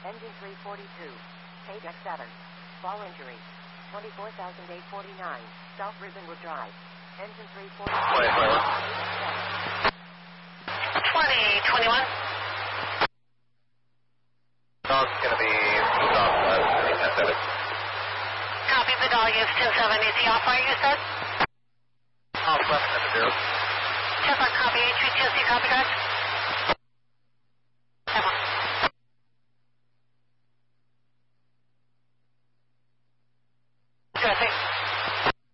Engine 342. Page X7. Fall injury. 24,849. South Ribbonwood Drive. Engine 342. 2021. Dog's going to be southwest, 10-7. Copy, the dog is 10-7. Is he off fire, you said? Southwest, 10-0. 10-4, copy, 832, copy, guys.